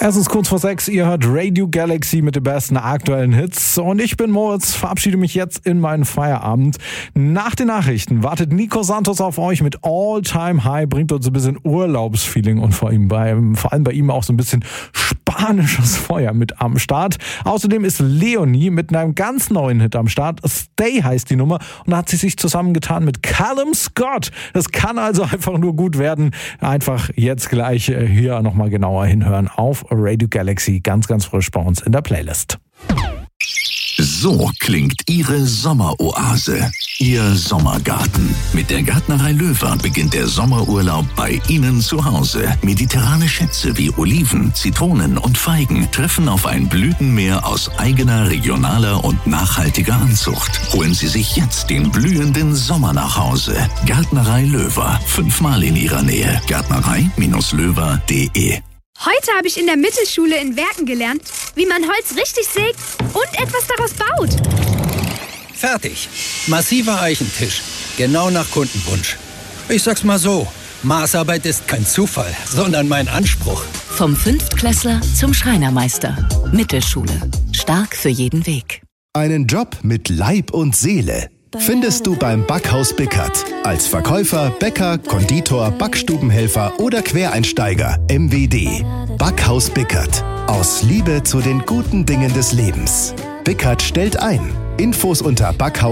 Es ist kurz vor 6, ihr hört Radio Galaxy mit den besten aktuellen Hits und ich bin Moritz, verabschiede mich jetzt in meinen Feierabend. Nach den Nachrichten wartet Nico Santos auf euch mit All Time High, bringt uns ein bisschen Urlaubsfeeling und vor allem bei ihm auch so ein bisschen spanisches Feuer mit am Start. Außerdem ist Leonie mit einem ganz neuen Hit am Start. Stay heißt die Nummer und da hat sie sich zusammengetan mit Callum Scott. Das kann also einfach nur gut werden. Einfach jetzt gleich hier nochmal genauer hinhören auf Radio Galaxy, ganz, ganz frisch bei uns in der Playlist. So klingt Ihre Sommeroase, Ihr Sommergarten. Mit der Gärtnerei Löwer beginnt der Sommerurlaub bei Ihnen zu Hause. Mediterrane Schätze wie Oliven, Zitronen und Feigen treffen auf ein Blütenmeer aus eigener, regionaler und nachhaltiger Anzucht. Holen Sie sich jetzt den blühenden Sommer nach Hause. Gärtnerei Löwer, 5-mal in Ihrer Nähe. Gärtnerei-löwer.de. Heute habe ich in der Mittelschule in Werken gelernt, wie man Holz richtig sägt und etwas daraus baut. Fertig. Massiver Eichentisch. Genau nach Kundenwunsch. Ich sag's mal so, Maßarbeit ist kein Zufall, sondern mein Anspruch. Vom Fünftklässler zum Schreinermeister. Mittelschule. Stark für jeden Weg. Einen Job mit Leib und Seele findest du beim Backhaus Bickert. Als Verkäufer, Bäcker, Konditor, Backstubenhelfer oder Quereinsteiger. MWD. Backhaus Bickert. Aus Liebe zu den guten Dingen des Lebens. Bickert stellt ein. Infos unter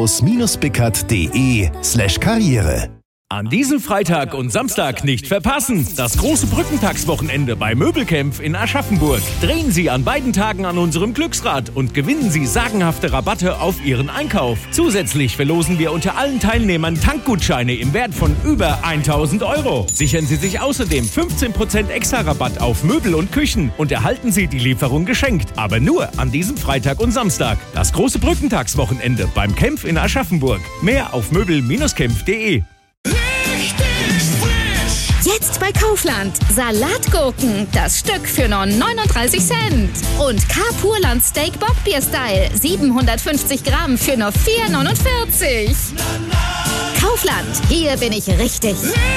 backhaus-bickert.de/Karriere. An diesem Freitag und Samstag nicht verpassen. Das große Brückentagswochenende bei Möbelkämpf in Aschaffenburg. Drehen Sie an beiden Tagen an unserem Glücksrad und gewinnen Sie sagenhafte Rabatte auf Ihren Einkauf. Zusätzlich verlosen wir unter allen Teilnehmern Tankgutscheine im Wert von über 1.000 Euro. Sichern Sie sich außerdem 15% extra Rabatt auf Möbel und Küchen und erhalten Sie die Lieferung geschenkt. Aber nur an diesem Freitag und Samstag. Das große Brückentagswochenende beim Kämpf in Aschaffenburg. Mehr auf möbel-kämpf.de. Jetzt bei Kaufland. Salatgurken, das Stück für nur 39 Cent. Und K-Purland Steak Bockbier Style, 750 Gramm für nur 4,49. Kaufland, hier bin ich richtig.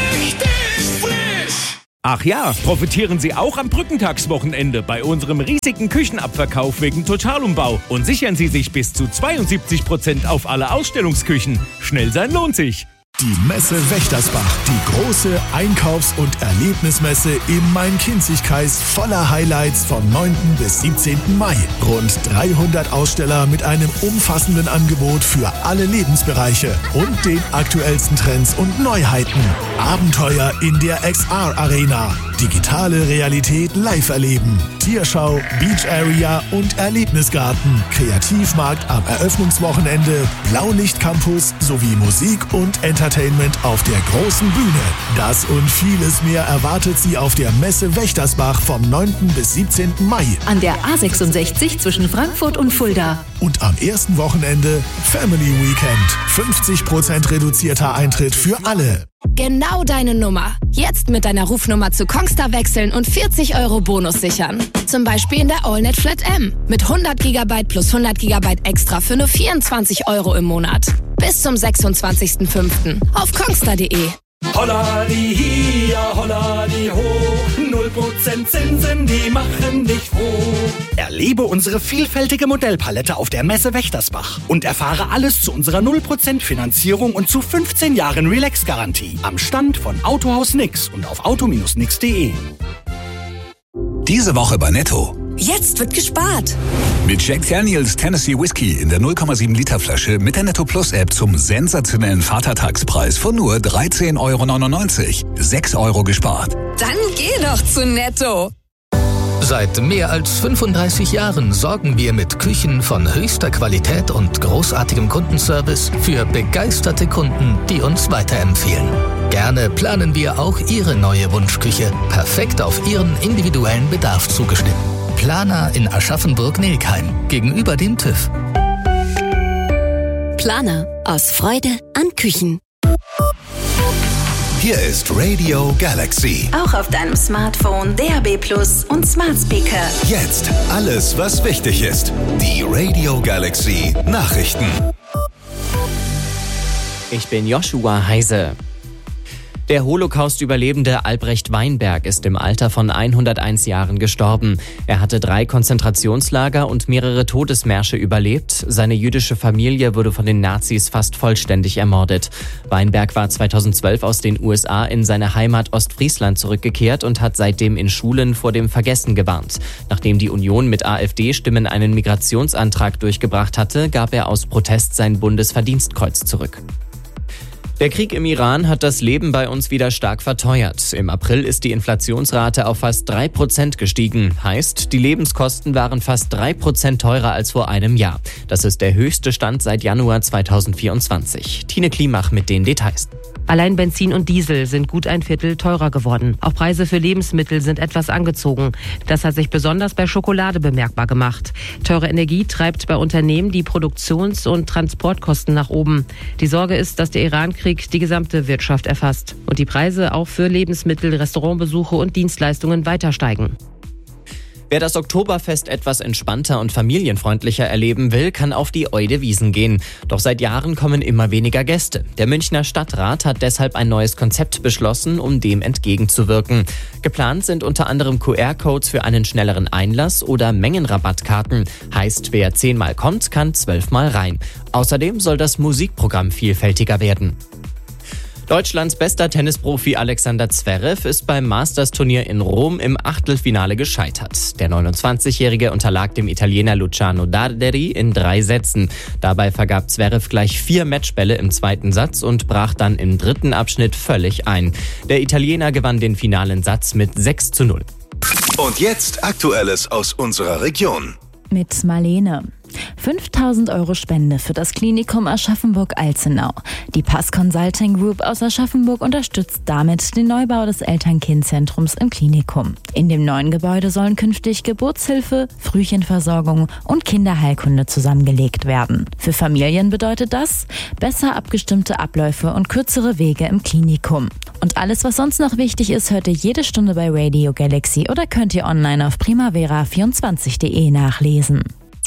Ach ja, profitieren Sie auch am Brückentagswochenende bei unserem riesigen Küchenabverkauf wegen Totalumbau und sichern Sie sich bis zu 72% auf alle Ausstellungsküchen. Schnell sein lohnt sich. Die Messe Wächtersbach, die große Einkaufs- und Erlebnismesse im Main-Kinzig-Kreis voller Highlights vom 9. bis 17. Mai. Rund 300 Aussteller mit einem umfassenden Angebot für alle Lebensbereiche und den aktuellsten Trends und Neuheiten. Abenteuer in der XR-Arena, digitale Realität live erleben, Tierschau, Beach Area und Erlebnisgarten, Kreativmarkt am Eröffnungswochenende, Blaulicht-Campus sowie Musik und Entertainment auf der großen Bühne. Das und vieles mehr erwartet Sie auf der Messe Wächtersbach vom 9. bis 17. Mai. An der A66 zwischen Frankfurt und Fulda. Und am ersten Wochenende Family Weekend. 50% reduzierter Eintritt für alle. Genau deine Nummer. Jetzt mit deiner Rufnummer zu Kongstar wechseln und 40 Euro Bonus sichern. Zum Beispiel in der AllNet Flat M. Mit 100 GB plus 100 GB extra für nur 24 Euro im Monat. Bis zum 26.05. auf kongstar.de. Holla die hier, holla die ho, 0% Zinsen, die machen dich froh. Erlebe unsere vielfältige Modellpalette auf der Messe Wächtersbach und erfahre alles zu unserer 0% Finanzierung und zu 15 Jahren Relax-Garantie am Stand von Autohaus Nix und auf auto-nix.de. Diese Woche bei Netto. Jetzt wird gespart. Mit Jack Daniels Tennessee Whiskey in der 0,7 Liter Flasche mit der Netto Plus App zum sensationellen Vatertagspreis von nur 13,99 €. 6 Euro gespart. Dann geh doch zu Netto. Seit mehr als 35 Jahren sorgen wir mit Küchen von höchster Qualität und großartigem Kundenservice für begeisterte Kunden, die uns weiterempfehlen. Gerne planen wir auch Ihre neue Wunschküche, perfekt auf Ihren individuellen Bedarf zugeschnitten. Planer in Aschaffenburg-Nilkheim, gegenüber dem TÜV. Planer, aus Freude an Küchen. Hier ist Radio Galaxy. Auch auf deinem Smartphone, DAB+ und Smart Speaker. Jetzt alles, was wichtig ist. Die Radio Galaxy Nachrichten. Ich bin Joshua Heise. Der Holocaust-Überlebende Albrecht Weinberg ist im Alter von 101 Jahren gestorben. Er hatte 3 Konzentrationslager und mehrere Todesmärsche überlebt. Seine jüdische Familie wurde von den Nazis fast vollständig ermordet. Weinberg war 2012 aus den USA in seine Heimat Ostfriesland zurückgekehrt und hat seitdem in Schulen vor dem Vergessen gewarnt. Nachdem die Union mit AfD-Stimmen einen Migrationsantrag durchgebracht hatte, gab er aus Protest sein Bundesverdienstkreuz zurück. Der Krieg im Iran hat das Leben bei uns wieder stark verteuert. Im April ist die Inflationsrate auf fast 3% gestiegen. Heißt, die Lebenskosten waren fast 3% teurer als vor einem Jahr. Das ist der höchste Stand seit Januar 2024. Tine Klimach mit den Details. Allein Benzin und Diesel sind gut ein Viertel teurer geworden. Auch Preise für Lebensmittel sind etwas angezogen. Das hat sich besonders bei Schokolade bemerkbar gemacht. Teure Energie treibt bei Unternehmen die Produktions- und Transportkosten nach oben. Die Sorge ist, dass der Irankrieg die gesamte Wirtschaft erfasst und die Preise auch für Lebensmittel, Restaurantbesuche und Dienstleistungen weiter steigen. Wer das Oktoberfest etwas entspannter und familienfreundlicher erleben will, kann auf die Oide Wiesn gehen. Doch seit Jahren kommen immer weniger Gäste. Der Münchner Stadtrat hat deshalb ein neues Konzept beschlossen, um dem entgegenzuwirken. Geplant sind unter anderem QR-Codes für einen schnelleren Einlass oder Mengenrabattkarten. Heißt, wer 10-mal kommt, kann 12-mal rein. Außerdem soll das Musikprogramm vielfältiger werden. Deutschlands bester Tennisprofi Alexander Zverev ist beim Masters-Turnier in Rom im Achtelfinale gescheitert. Der 29-Jährige unterlag dem Italiener Luciano Darderi in 3 Sätzen. Dabei vergab Zverev gleich 4 Matchbälle im zweiten Satz und brach dann im dritten Abschnitt völlig ein. Der Italiener gewann den finalen Satz mit 6:0. Und jetzt Aktuelles aus unserer Region. Mit Marlene. 5.000 € Spende für das Klinikum Aschaffenburg-Alzenau. Die Pass Consulting Group aus Aschaffenburg unterstützt damit den Neubau des Eltern-Kind-Zentrums im Klinikum. In dem neuen Gebäude sollen künftig Geburtshilfe, Frühchenversorgung und Kinderheilkunde zusammengelegt werden. Für Familien bedeutet das besser abgestimmte Abläufe und kürzere Wege im Klinikum. Und alles, was sonst noch wichtig ist, hört ihr jede Stunde bei Radio Galaxy oder könnt ihr online auf primavera24.de nachlesen.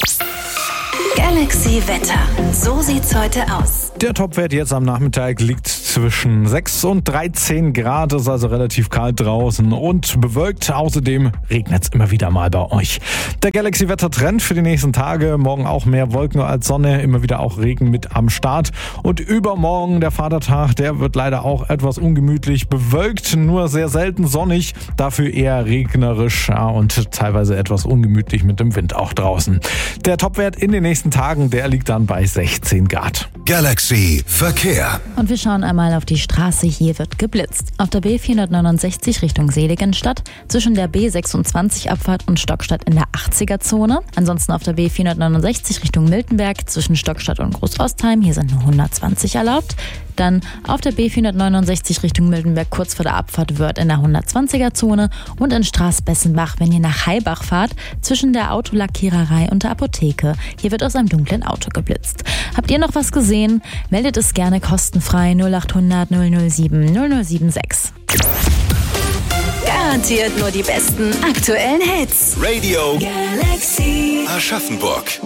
Galaxy Wetter. So sieht's heute aus. Der Topwert jetzt am Nachmittag liegt zwischen 6 und 13 Grad. Es ist also relativ kalt draußen und bewölkt. Außerdem regnet es immer wieder mal bei euch. Der Galaxy-Wetter-Trend für die nächsten Tage. Morgen auch mehr Wolken als Sonne. Immer wieder auch Regen mit am Start. Und übermorgen der Vatertag. Der wird leider auch etwas ungemütlich bewölkt. Nur sehr selten sonnig. Dafür eher regnerisch und teilweise etwas ungemütlich mit dem Wind auch draußen. Der Topwert in den nächsten Tagen, der liegt dann bei 16 Grad. Galaxy Verkehr. Und wir schauen einmal auf die Straße. Hier wird geblitzt. Auf der B469 Richtung Seligenstadt, zwischen der B26 Abfahrt und Stockstadt in der 80er-Zone. Ansonsten auf der B469 Richtung Miltenberg, zwischen Stockstadt und Großostheim. Hier sind nur 120 erlaubt. Dann auf der B469 Richtung Miltenberg kurz vor der Abfahrt Wörth in der 120er-Zone und in Straßbessenbach, wenn ihr nach Heilbach fahrt, zwischen der Autolackiererei und der Apotheke. Hier wird aus einem dunklen Auto geblitzt. Habt ihr noch was gesehen? Meldet es gerne kostenfrei 0800 007 0076. Garantiert nur die besten aktuellen Hits. Radio Galaxy Aschaffenburg.